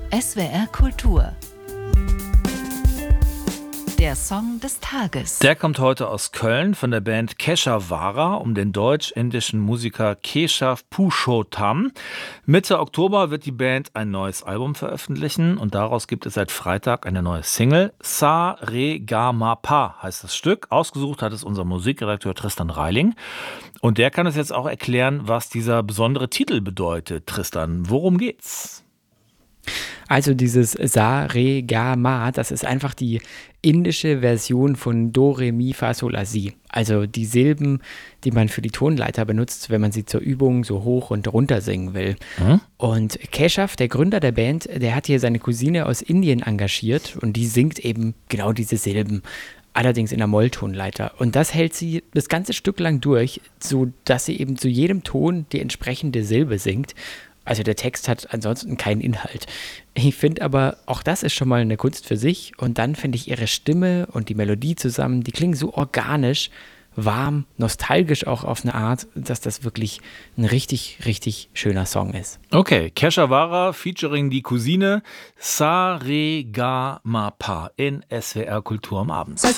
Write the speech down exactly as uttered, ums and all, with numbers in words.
S W R Kultur. Der Song des Tages. Der kommt heute aus Köln von der Band Keshavara um den deutsch-indischen Musiker Keshav Purushottam. Mitte Oktober wird die Band ein neues Album veröffentlichen und daraus gibt es seit Freitag eine neue Single. Sa Re Ga Ma Pa heißt das Stück. Ausgesucht hat es unser Musikredakteur Tristan Reiling. Und der kann uns jetzt auch erklären, was dieser besondere Titel bedeutet. Tristan, worum geht's? Also dieses Sa, Re, Ga, Ma, das ist einfach die indische Version von Do, Re, Mi, Fa, Sol, La, Si. Also die Silben, die man für die Tonleiter benutzt, wenn man sie zur Übung so hoch und runter singen will. Mhm. Und Keshav, der Gründer der Band, der hat hier seine Cousine aus Indien engagiert und die singt eben genau diese Silben. Allerdings in der Molltonleiter. Und das hält sie das ganze Stück lang durch, sodass sie eben zu jedem Ton die entsprechende Silbe singt. Also der Text hat ansonsten keinen Inhalt. Ich finde aber, auch das ist schon mal eine Kunst für sich. Und dann finde ich ihre Stimme und die Melodie zusammen, die klingen so organisch, warm, nostalgisch auch auf eine Art, dass das wirklich ein richtig, richtig schöner Song ist. Okay, Keshavara featuring die Cousine Sa Re Ga Ma Pa in S W R Kultur am Abend.